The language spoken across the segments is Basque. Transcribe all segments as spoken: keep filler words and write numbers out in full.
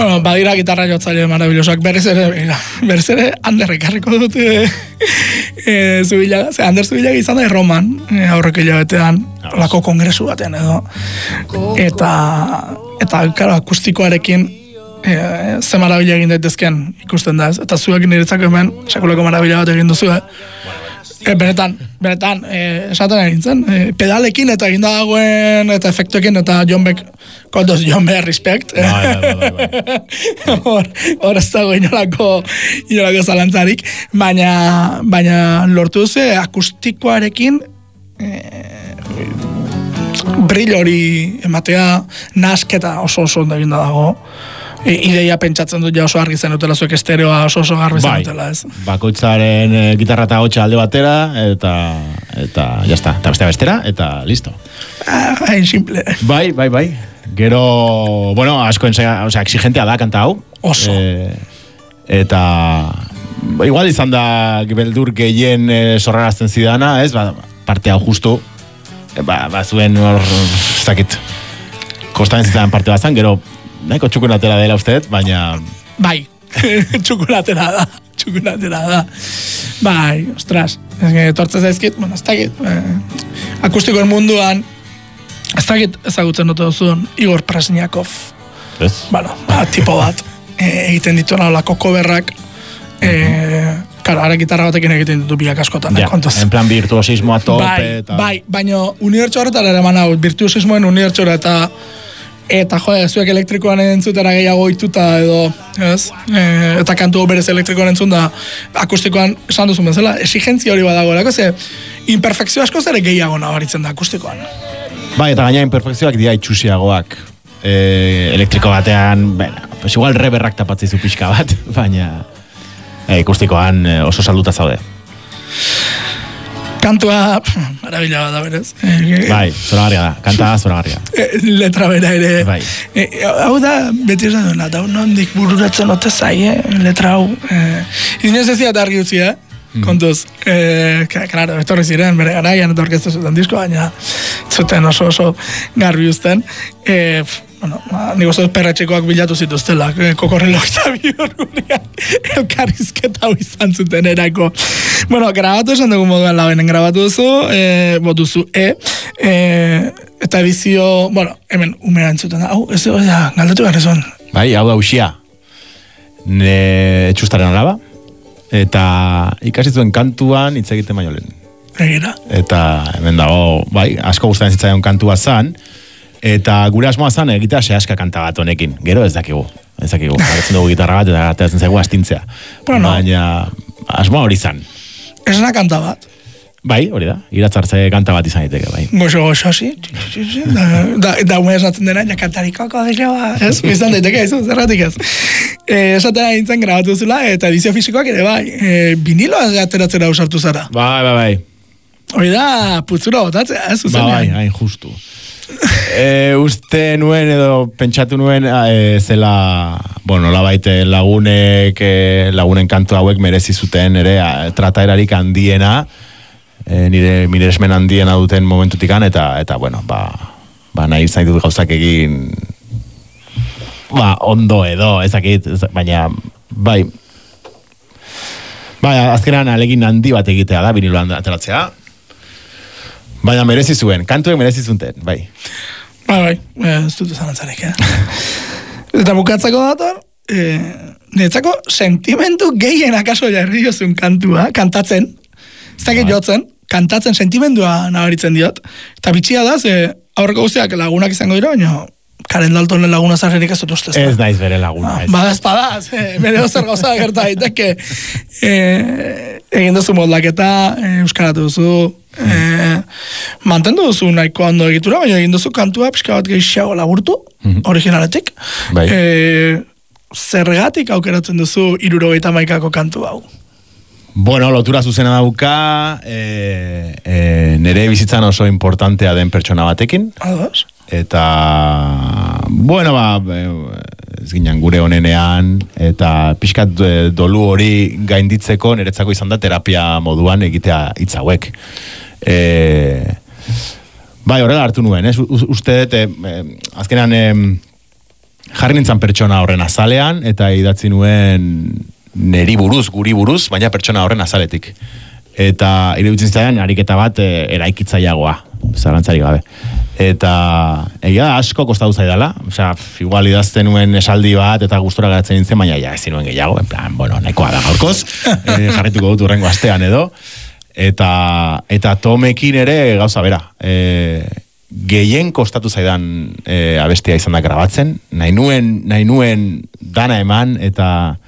Bueno, badira gitarra jotzaile maravillosak, berriz ere, berriz ere, Ander ekarriko dut e, e, Zubillaga, ze Ander Zubillaga izan da Erroman, e, aurreko hilabetean, olako kongresu batean edo, eta, eta, karo, akustikoarekin, e, ze marabila egin daitezken ikusten da ez, eta zuek niretzako hemen, sekuleko marabila bat egin duzu, eh? E, benetan, benetan, e, esaten egin zen, e, pedalekin eta egin dagoen, eta efektuekin, eta John Beck, kontoz John Beck respect. Bai, bai, bai, bai. Hor, hor ez dago inolako, inolako zalantzarik, baina, baina lortu duzu akustikoarekin, e, brill hori ematea, nasketa oso oso ondo egin dago. E, ideia pentsatzen dut ja oso argi zen utela zuek estereoa oso oso garbi zen utela, ez? Bakoitzaren e, gitarra eta hotxa alde batera, eta, eta, jazta, eta bestea bestera, eta listo. Ah, hain simple. Bai, bai, bai. Gero, bueno, asko ensea, o sea, exigentea da kanta hau. Oso. E, eta, igual izan da beldur gehien e, sorrarazten zidana, ez? Ba, parte hau justu, e, ba, ba zuen hor, zakit, kostaren zidan parte bat zan, gero, nahiko txukunatera dela usteet, baina... Bai, txukunatera da, txukunatera da. Bai, ostras, etortzez daizkit, bueno, ez dakit, eh, akustikoen munduan, ez dakit ezagutzen dut duzun, Igor Presniakov. Ez? Bueno, ba, tipo bat, eh, egiten ditu olako coverrak, eh, karo, ara gitarra batekin egiten ditu biak askotan, ja, kontuz. En plan virtuosismoa tope, bai, eta... Bai, baina unibertso horretara ere eman hau, virtuosismoen unibertsora eta eta jode, zuek elektrikoan entzutera gehiago oituta edo, ez? E, eta kantu berez elektrikoan entzun da akustikoan esan duzun bezala, exigentzia hori badago, erako ze imperfekzio asko zere gehiago nabaritzen da akustikoan. Bai, eta gaina imperfekzioak dira itxusiagoak. E, elektriko batean, bena, pues igual reberrak tapatzizu pixka bat, baina e, akustikoan e, oso salduta zaude. Kantua, marabila da berez. Bai, zoragarria da, kanta zoragarria. Letra bera ere. Bai. E, hau da, beti esan duena, da nondik bururatzen ote zai, eh? Letra hau. Eh, Inoz ez ziat argi utzi, eh? Kontuz. Eh, claro, etorri ziren, bere garaian eta orkestu zuten disko, baina zuten oso oso garbi uzten. Eh, bueno, nik uste dut perretxekoak bilatu zituztela, kokorrelo eta bihurgunean elkarrizketa hau izan zuten erako. Bueno, grabatu esan dugu moduan labenen grabatu duzu, e, botuzu E, e, eta edizio, bueno, hemen umera entzuten da, hau, ez da, galdetu behar ezon. Bai, hau da usia, ne etxustaren alaba, eta ikasitzuen kantuan hitz egiten baino lehen. Egira. Eta hemen dago, bai, asko gustatzen zitzaion kantua zan, eta gure asmoa zan egitea sehaska kanta bat honekin. Gero ez dakigu. Ez dakigu. Agertzen dugu gitarra bat eta ateratzen zaigu astintzea. Bueno, baina asmoa hori zan. Esna kanta bat. Bai, hori da. Iratzartze kanta bat izan daiteke, bai. Goxo, goxo, si. Da, da, da umea esatzen dena, ja kantarikoko dira, ez? Izan daiteke, ez? Zerratik ez. Eh, esaten aintzen grabatu zula, eta edizio fisikoak ere, bai. Eh, viniloa ateratzera usartu zara. Bai, bai, bai. Hori da, putzura botatzea, ez? Ba, bai, hain justu. e, uste nuen edo pentsatu nuen e, zela, bueno, labaite lagunek, e, lagunen kantu hauek merezi zuten ere a, trataerarik handiena, e, nire miresmen handiena duten momentutikan, eta, eta bueno, ba, ba nahi zain dut gauzak egin, ba, ondo edo, ezakit, ez, baina, bai, bai, azkenan alegin handi bat egitea da, biniloan ateratzea, baina merezi zuen, kantuek merezi zuten, bai. Bai, bai, ez dut esan antzarik, eh? Eta bukatzako dator, eh, niretzako sentimentu gehien akaso jarri diozun kantua, kantatzen, ez dakit jotzen, kantatzen sentimendua nabaritzen diot, eta bitxia da, ze aurreko guztiak lagunak izango dira, baina Karen Daltonen laguna zarrerik ez dut ustez. Ez naiz bere laguna. Ah, badaz, badaz, eh, bere ozer gauza gerta daiteke, eh, egin duzu modlaketa, eh, euskaratu duzu, eh, mantendu duzu nahiko ondo egitura, baina egin duzu kantua pixka bat gehiago laburtu, mm-hmm. originaletik. Bai. Eh, zergatik aukeratzen duzu hirurogeita hamaikako kantu hau? Bueno, lotura zuzena dauka, e, e, nire bizitzan oso importantea den pertsona batekin. Ados. Eta, bueno, ba, ez ginen gure honenean, eta pixkat dolu hori gainditzeko niretzako izan da terapia moduan egitea hitz hauek. E, bai, horrela hartu nuen, ez? Uste, e, azkenan, e, jarri nintzen pertsona horren azalean, eta idatzi nuen neri buruz, guri buruz, baina pertsona horren azaletik. Eta iruditzen zitzaidan ariketa bat e, eraikitzaileagoa, zalantzari gabe. Eta egia da, asko kostatu zaidala, osea, igual idazten nuen esaldi bat eta gustora geratzen nintzen, baina ja, ezin nuen gehiago, en plan, bueno, nahikoa da gaurkoz, e, jarrituko dut urrengo astean edo, eta, eta Tomekin ere gauza bera, e, gehien kostatu zaidan e, abestia izan da grabatzen, nahi nuen, nahi nuen dana eman, eta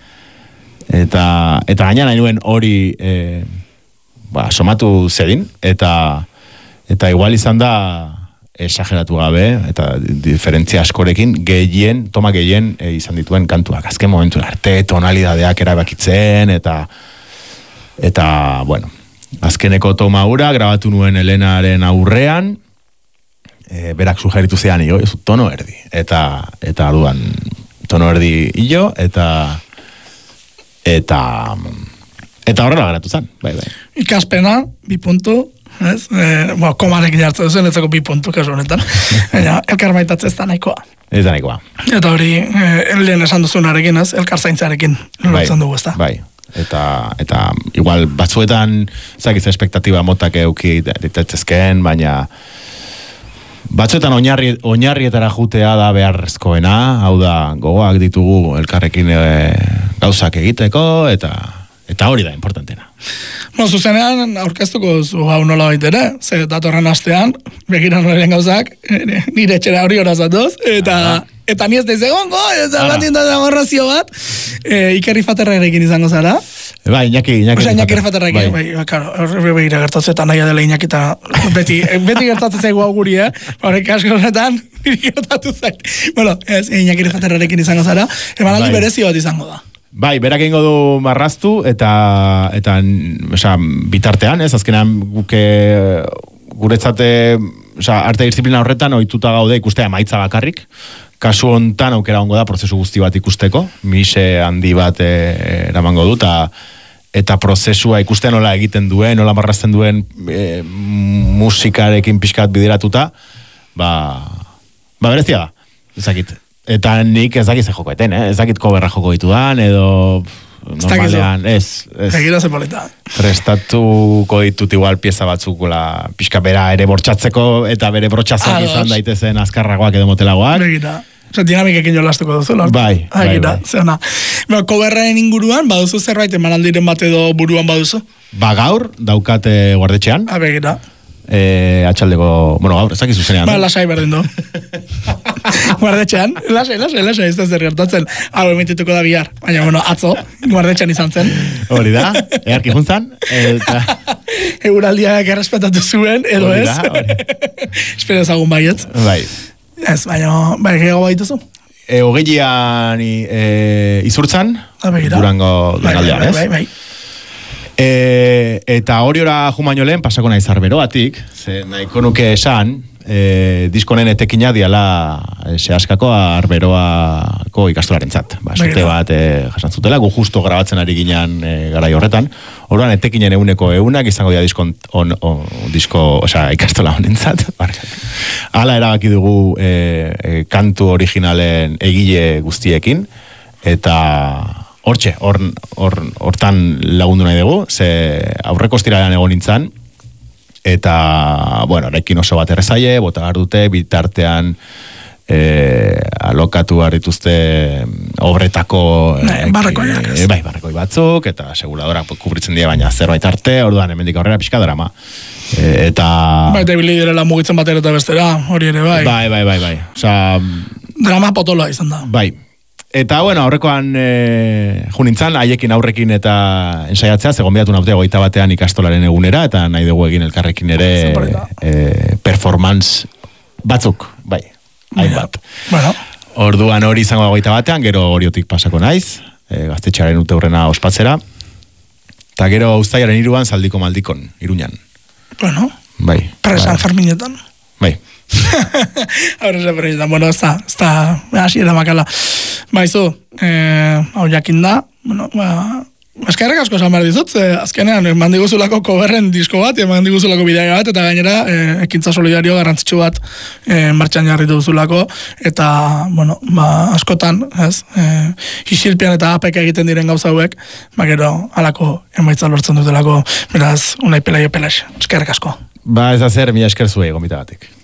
eta, eta gaina nahi nuen hori e, ba, somatu zedin, eta eta igual izan da esageratu gabe, eta diferentzia askorekin, gehien, toma gehien e, izan dituen kantuak. Azken momentu arte, tonalidadeak erabakitzen, eta eta, bueno, azkeneko toma hura, grabatu nuen Elenaren aurrean, e, berak sugeritu zean, jo, tono erdi. Eta, eta aduan, tono erdi hilo, eta eta eta horrela geratu zen, bai, bai. Ikaspena, bi puntu, ez? E, bo, komarekin jartzen duzen, etzako bi puntu, kasu honetan. Baina, elkar baitatze ez da nahikoa. Ez da nahikoa. Eta hori, e, lehen esan duzunarekin, ez? Elkar zaintzarekin lotzen dugu, ez da? Bai, eta, eta igual batzuetan, zakiz espektatiba motak euki ditetzezken, baina batzuetan oinarri, oinarrietara jutea da beharrezkoena, hau da, gogoak ditugu elkarrekin e, gauzak egiteko, eta eta hori da importantena. Bueno, zuzenean aurkeztuko zu hau nola baitere, ze datorren astean, begiran horren gauzak, nire etxera hori horaz datoz, eta, eta ni ez daiz egongo, eta bat dintan agorrazio bat, e, Ikerri Faterrarekin izango zara. Bai, Iñaki, Iñaki. Osa, Iñaki Faterrarekin, bai, bai, karo, begira gertatzetan nahi dela Iñaki, eta beti, beti gertatzen zaigu hau guri, eh? Horrek asko horretan, niri gertatu zait. Bueno, ez, Iñaki Faterrarekin izango zara, emanaldi bai. berezio bat izango da. Bai, berak egingo du marraztu, eta, eta oza, bitartean, ez, azkenean guke guretzate, oza, arte disziplina horretan ohituta gaude ikustea emaitza bakarrik. Kasu hontan aukera ongo da prozesu guzti bat ikusteko, mise handi bat e, eramango du, eta eta prozesua ikusten nola egiten duen, nola marrazten duen e, musikarekin pixkat bideratuta, ba, ba berezia da, ezakit. Eta nik ez dakiz joko eten, eh? Ez dakit koberra joko ditudan, edo normalean, ez, ez. Egira ze polita. Prestatuko ditut igual pieza batzuk, la, pixka bera ere bortxatzeko, eta bere brotxazak izan daitezen azkarragoak edo motelagoak. Egira. Osa, dinamikekin jolastuko duzu, lortu. Bai, bai, Egira, bai. zeona. Ba, koberraen inguruan, baduzu zerbait emanaldiren bat edo buruan baduzu? Ba, gaur, daukate guardetxean. A, begira. E, atxaldeko, bueno, gaur, ezakizu zenean. Ba, lasai berdin du. Guardetxean, lasai, lasai, lasai, ez da zer gertatzen. Hau emitituko da bihar, baina, bueno, atzo, guardetxean izan zen. Hori da, egarki juntzan. Eta... Euraldiak errespetatu zuen, edo hori ez. da, hori. Espero ezagun baietz. Bai. Ez, baina, bai, gehiago baituzu. E, Ogeian e, izurtzan, Ah, begira. Durango Bai, Durangaldean, bai, ez? bai, bai. E, eta hori ora jumaino lehen pasako naiz Arberoatik, ze nahiko nuke esan, e, diskonen etekina diala e, sehaskako Arberoako ikastolarentzat. Ba, sorte bat e, jasan zutela, gu justo grabatzen ari ginen e, garai horretan. Orduan etekinen euneko eunak izango dira disko, on, on, disko osea, ikastola honentzat. Hala erabaki dugu e, e, kantu originalen egile guztiekin, eta hortxe, hortan hor, lagundu nahi dugu, ze aurreko ostiralean egon nintzen, eta, bueno, erekin oso bat errezaile, bota behar dute, bitartean e, alokatu behar dituzte obretako Bai, barrekoiak, ez. e, bai, barrekoi batzuk, eta aseguradorak kubritzen dira, baina zerbait arte, orduan hemendik aurrera pixka drama. E, eta... Bai, eta ibili direla mugitzen batera eta bestera, hori ere, bai. Bai, bai, bai, bai. Osa, drama potoloa izan da. bai. Eta, bueno, aurrekoan e, junintzan, haiekin aurrekin eta ensaiatzea, zegoen bidatu naute goita batean ikastolaren egunera, eta nahi dugu egin elkarrekin ere e, performance batzuk, bai, hainbat. Bueno. Orduan hori izango goita batean, gero horiotik pasako naiz, e, gaztetxearen ute hurrena ospatzera, eta gero uztailaren iruan zaldiko maldikon, Iruñan. Bueno, bai, presan bai. Ferminetan. Bai. Ahora se permita, bueno, está, está, así era makala. Baizu, eh, hau jakin da, bueno, ba, eskerrak asko esan behar dizut, eh, azkenean, eman diguzulako coverren disko bat, eman diguzulako bidea bat, eta gainera, eh, ekintza solidario garrantzitsu bat eh, martxan jarri duzulako, eta, bueno, ba, askotan, ez, eh, isilpian eta apeka egiten diren gauza hauek, ba, gero, alako emaitza lortzen dutelako, beraz, unai pelaio pelax, eskerrak asko. Ba, ez da zer, mila esker zuei, gomitagatik.